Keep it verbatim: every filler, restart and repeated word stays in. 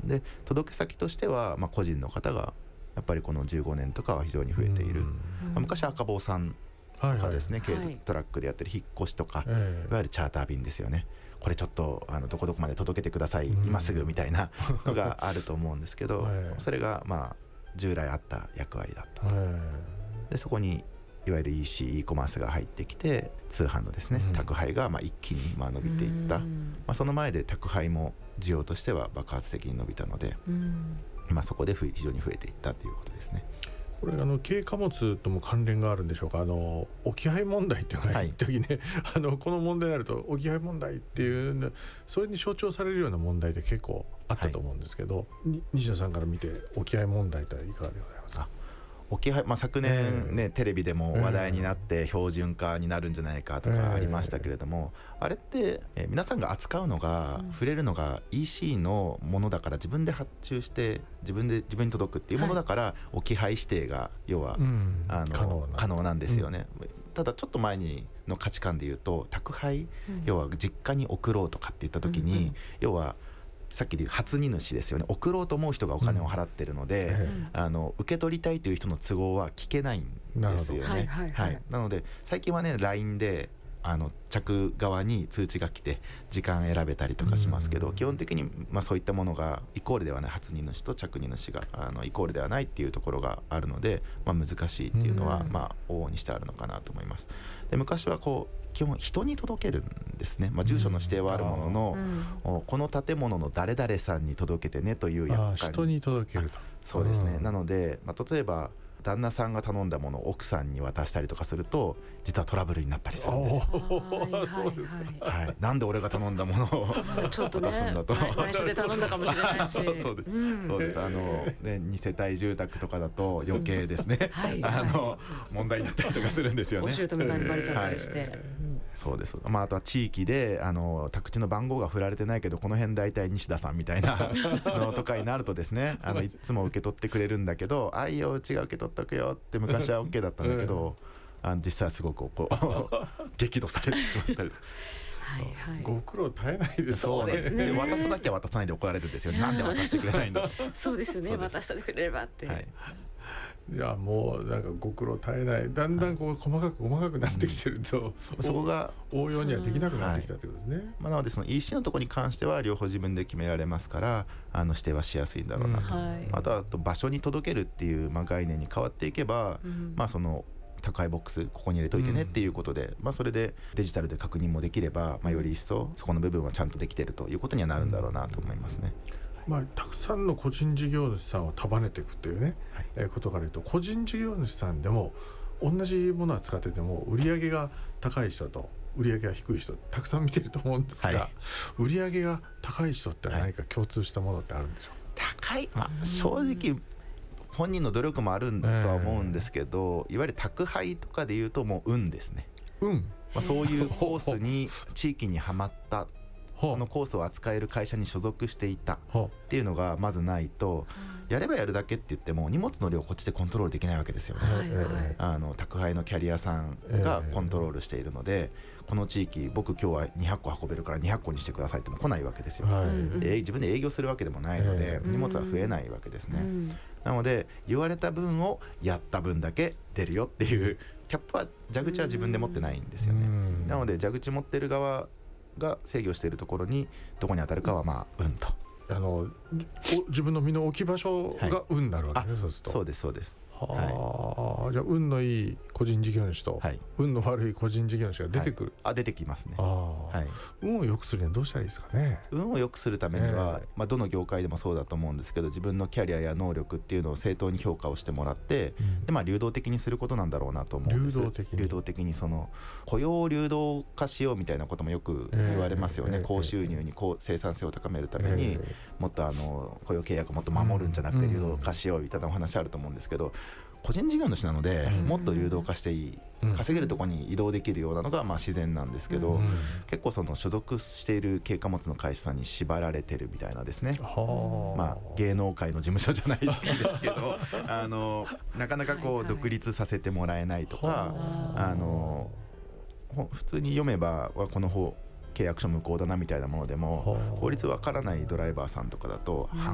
で届け先としては、まあ、個人の方がやっぱりこのじゅうごねんとかは非常に増えている、まあ、昔は赤坊さんとかですね、軽、はい、トラックでやってる引っ越しとか、えー、いわゆるチャーター便ですよね。これちょっとあのどこどこまで届けてください、今すぐみたいなのがあると思うんですけど、えー、それがまあ従来あった役割だったと、えー、でそこにいわゆる イーシー、e コマースが入ってきて通販のですね、うん、宅配がまあ一気にまあ伸びていった、まあ、その前で宅配も需要としては爆発的に伸びたので、まあ、そこで非常に増えていったということですね。 これあの軽貨物とも関連があるんでしょうか。あの置き配問題っていうのが一時ね、はい、あのこの問題になると置き配問題っていうそれに象徴されるような問題って結構あったと思うんですけど、はい、西田さんから見て置き配問題とはいかがでございますか。 置き配、まあ、昨年、ね、 えー、 テレビでも話題になって標準化になるんじゃないかとかありましたけれども、えー、あれって、えー、皆さんが扱うのが、うん、触れるのが イーシー のものだから自分で発注して自分で自分に届くっていうものだから、はい、置き配指定が要は、うん、あの可能な、可能なんですよね、うん、ただちょっと前にの価値観でいうと宅配、うん、要は実家に送ろうとかって言った時に、うんうん、要はさっきで言う初荷主ですよね。送ろうと思う人がお金を払ってるので、うん、あの受け取りたいという人の都合は聞けないんですよね。はいはいはいはい、なので最近はね ライン であの着側に通知が来て時間選べたりとかしますけど、うん、基本的に、まあ、そういったものがイコールではない、初荷主と着荷主があのイコールではないっていうところがあるので、まあ、難しいっていうのは、うん、まあ、往々にしてあるのかなと思います。で昔はこう基本人に届けるんですね、まあ、住所の指定はあるものの、うん、この建物の誰々さんに届けてねという約束、 人に届けると。 そうですね、うん、なので、まあ、例えば旦那さんが頼んだものを奥さんに渡したりとかすると実はトラブルになったりするんですよ。 そうですか、 はい、なんで俺が頼んだものをちょっとね、 渡すんだと内緒で頼んだかもしれないしそうそうです、うん、そうです。あの、ね、に世帯住宅とかだと余計ですね、うん、はい、あの問題になったりとかするんですよね。 お姑さんにバレちゃったりして、はい、 そうです、まあ、あとは地域であの宅地の番号が振られてないけどこの辺大体西田さんみたいなのとかになるとですねあのいつも受け取ってくれるんだけどあいいようちが受け取っとくよって昔は OK だったんだけど、あの実際はすごくこう激怒されてしまったりとかはいはい、 ご苦労絶えないですね。 そうですね。 渡さなきゃ渡さないで怒られるんですよ。なんで渡してくれないんだそうですよね、渡してくれればって、はい、 じゃあもうなんかご苦労絶えない、だんだんこう細かく細かくなってきてると、うん、そこが応用にはできなくなってきたということですね、はい、 まあ、なのでその イーシー のところに関しては両方自分で決められますからあの指定はしやすいんだろうなと、うん、はい、あとは場所に届けるっていう、まあ、概念に変わっていけば、うん、まあその宅配ボックスここに入れといてねっていうことで、うん、まあ、それでデジタルで確認もできれば、まあ、より一層そこの部分はちゃんとできているということにはなるんだろうなと思いますね。 まあ、たくさんの個人事業主さんを束ねていくというね、はい、えー、ことから言うと個人事業主さんでも同じものを使ってても売上が高い人と売上が低い人たくさん見てると思うんですが、はい、売上が高い人って何か共通したものってあるんでしょうか。 はい、高い、まあ、正直本人の努力もあるとは思うんですけど、えー、いわゆる宅配とかでいうともう運ですね。 運、 まあ、そういうコースに地域にはまったそのコースを扱える会社に所属していたっていうのがまずないと、やればやるだけって言っても荷物の量をこっちでコントロールできないわけですよね、はいはい、あの宅配のキャリアさんがコントロールしているので、この地域僕今日はにひゃっこ運べるからにひゃっこにしてくださいっても来ないわけですよ、はい、で自分で営業するわけでもないので荷物は増えないわけですね、うん、なので言われた分をやった分だけ出るよっていうキャップは蛇口は自分で持ってないんですよね、うん、なので蛇口持ってる側が制御しているところにどこに当たるかはまあ運と、 あの自分の身の置き場所が運になるわけね、はい、そうすると。 そうですそうです。 はあ、はい、じゃあ運のいい個人事業主と、はい、運の悪い個人事業主が出てくる、 はい、あ出てきますね。あ、 はい、運を良くするにはどうしたらいいですかね。 運を良くするためには、えーまあ、どの業界でもそうだと思うんですけど自分のキャリアや能力っていうのを正当に評価をしてもらって、うん、でまあ、流動的にすることなんだろうなと思うんです。 流動的に流動的にその雇用を流動化しようみたいなこともよく言われますよね、えー、高収入にこう生産性を高めるために、えー、もっとあの雇用契約をもっと守るんじゃなくて流動化しようみたいなお話あると思うんですけど、個人事業主なのでもっと流動化していい、うん、稼げるところに移動できるようなのがまあ自然なんですけど、うん、結構その所属している軽貨物の会社さんに縛られてるみたいなですね、まあ、芸能界の事務所じゃないですけどあのなかなかこう独立させてもらえないとか、あの普通に読めばこの方契約書無効だなみたいなものでも法律わからないドライバーさんとかだと